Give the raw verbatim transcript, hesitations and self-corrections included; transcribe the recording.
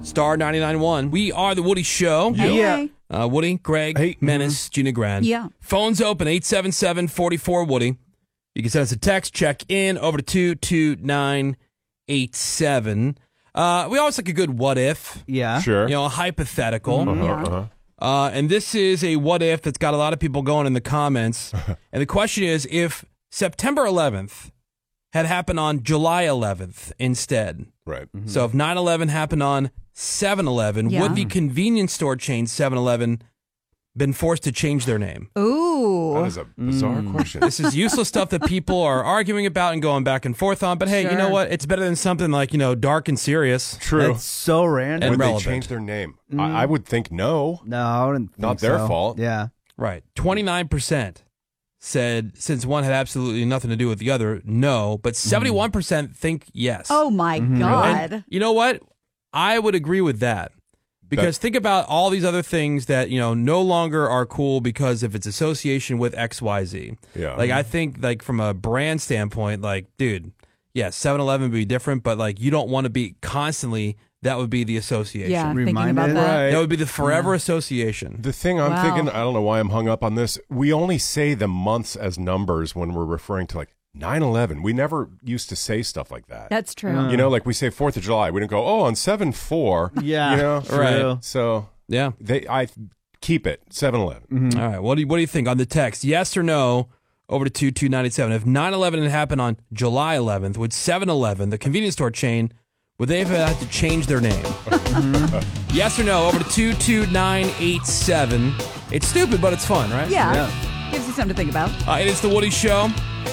Star ninety-nine point one. We are the Woody Show. Hey. Yeah. Uh, Woody, Greg, Hey. Menace, Gina Grand. Yeah. Phones open, eight seven seven, four four, Woody. You can send us a text, check in over to two two nine eight seven. Uh, we always like a good what if. Yeah. Sure. You know, a hypothetical. Uh-huh, Yeah. uh-huh. Uh, and this is a what if that's got a lot of people going in the comments. And the question is, if September eleventh had happened on July eleventh instead, Right. so if nine eleven happened on seven eleven, Yeah. would the convenience store chain seven eleven been forced to change their name? Ooh. That is a bizarre question. This is useless stuff that people are arguing about and going back and forth on. But hey, you know Sure. what? It's better than something like, you know, dark and serious. True. That's so random. And Would they relevant. change their name? I, I would think no. no, I wouldn't think Not their so. fault. Yeah. Right. twenty-nine percent said since one had absolutely nothing to do with the other, no. But seventy-one percent think yes. Oh, my God. And you know what? I would agree with that. Because think about all these other things that, you know, no longer are cool because of its association with X Y Z. Yeah. Like, I think, like, from a brand standpoint, like, dude, yeah, seven eleven would be different, but, like, you don't want to be constantly, that would be the association. Yeah, thinking about Reminded. that. Right. That would be the forever association. The thing I'm Wow. thinking, I don't know why I'm hung up on this. We only say the months as numbers when we're referring to like nine eleven. We never used to say stuff like that. That's true. you know, like we say fourth of July. We don't go, oh, on seven four. Yeah. You know? Right. So Yeah. they, I keep it, seven eleven. All right. What do you, what do you think on the text? Yes or no? Over to two two nine eight seven. If nine eleven had happened on July eleventh, would seven eleven, the convenience store chain, would they have had to change their name? Yes or no? Over to two two nine eight seven. It's stupid, but it's fun, right? Yeah. Gives you something to think about. Uh, it is the Woody Show.